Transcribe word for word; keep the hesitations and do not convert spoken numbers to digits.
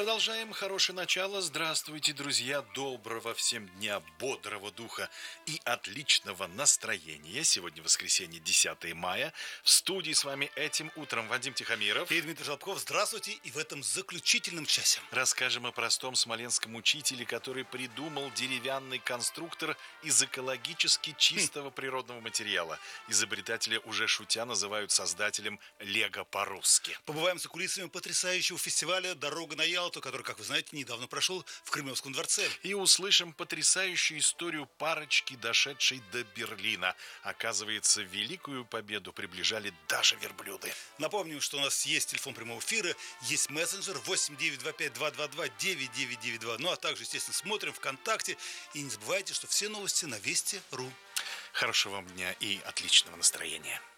Продолжаем хорошее начало. Здравствуйте, друзья. Доброго всем дня, бодрого духа и отличного настроения. Сегодня воскресенье, десятое мая. В студии с вами этим утром Вадим Тихомиров и Дмитрий Желобков. Здравствуйте. И в этом заключительном часе расскажем о простом смоленском учителе, который придумал деревянный конструктор из экологически чистого хм. природного материала. Изобретателя уже шутя называют создателем Лего по-русски. Побываем за кулисами потрясающего фестиваля «Дорога на Ялту», который, как вы знаете, недавно прошел в Кремлевском дворце. И услышим потрясающую историю парочки, дошедшей до Берлина. Оказывается, великую победу приближали даже верблюды. Напомним, что у нас есть телефон прямого эфира, есть мессенджер восемь девять два пять два два два девять девять девять два. Ну а также, естественно, смотрим ВКонтакте. И не забывайте, что все новости на Вести точка ру. Хорошего вам дня и отличного настроения.